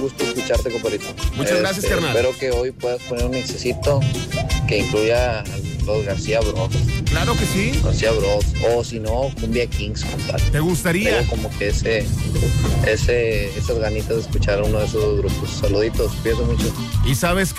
gusto escucharte, compadrito. Muchas gracias, carnal. Espero que hoy puedas poner un mixecito que incluya los García Bros. Claro que sí. García Bros. O si no, Cumbia Kings, compadre. ¿Te gustaría? Tengo como que esas ganitas de escuchar a uno de esos grupos. Saluditos, cuídate mucho. Y sabes